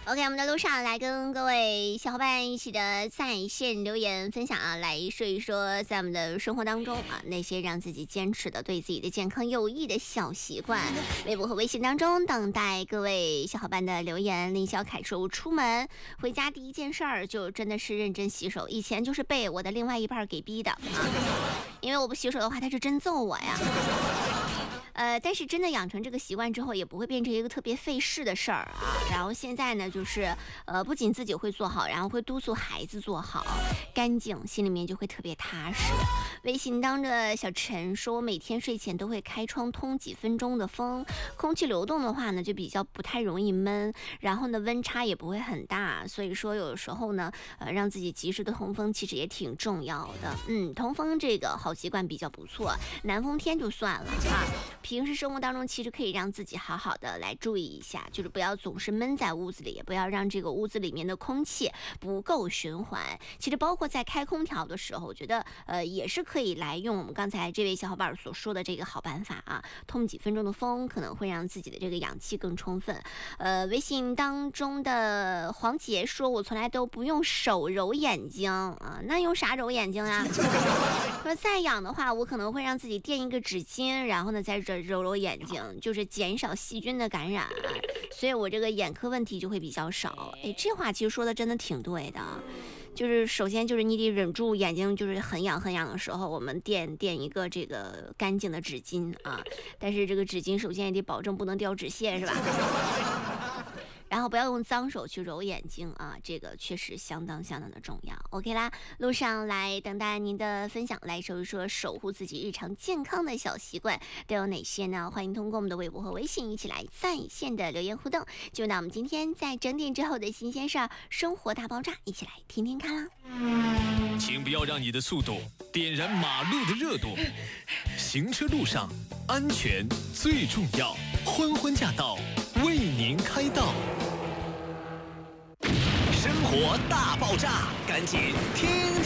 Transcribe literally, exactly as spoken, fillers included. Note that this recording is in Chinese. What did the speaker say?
OK， 我们的路上来跟各位小伙伴一起的在线留言分享啊，来说一说在我们的生活当中啊，那些让自己坚持的对自己的健康有益的小习惯。微博和微信当中等待各位小伙伴的留言。林小凯说，我出门回家第一件事儿就真的是认真洗手，以前就是被我的另外一半给逼的啊，因为我不洗手的话，他是真揍我呀。呃，但是真的养成这个习惯之后，也不会变成一个特别费事的事儿啊。然后现在呢，就是呃，不仅自己会做好，然后会督促孩子做好，干净，心里面就会特别踏实。微信当着小陈说，我每天睡前都会开窗通几分钟的风，空气流动的话呢，就比较不太容易闷，然后呢，温差也不会很大。所以说，有的时候呢，呃，让自己及时的通风，其实也挺重要的。嗯，通风这个好习惯比较不错，南风天就算了啊。平时生活当中其实可以让自己好好的来注意一下，就是不要总是闷在屋子里，也不要让这个屋子里面的空气不够循环。其实包括在开空调的时候，我觉得呃也是可以来用我们刚才这位小伙伴所说的这个好办法啊，通几分钟的风可能会让自己的这个氧气更充分。呃，微信当中的黄杰说，我从来都不用手揉眼睛啊，那用啥揉眼睛啊？说再痒的话，我可能会让自己垫一个纸巾，然后呢再这揉揉眼睛，就是减少细菌的感染，所以我这个眼科问题就会比较少。哎，这话其实说的真的挺对的，就是首先就是你得忍住眼睛就是很痒很痒的时候，我们垫垫一个这个干净的纸巾啊，但是这个纸巾首先也得保证不能掉纸屑，是吧？然后不要用脏手去揉眼睛啊，这个确实相当相当的重要。OK 啦，路上来等待您的分享，来说一说守护自己日常健康的小习惯都有哪些呢？欢迎通过我们的微博和微信一起来在线的留言互动。就到我们今天在整点之后的新鲜事儿，生活大爆炸，一起来听听看啦。 请不要让你的速度点燃马路的热度，行车路上安全最重要。欢欢驾到，为您开道。生活大爆炸，赶紧听。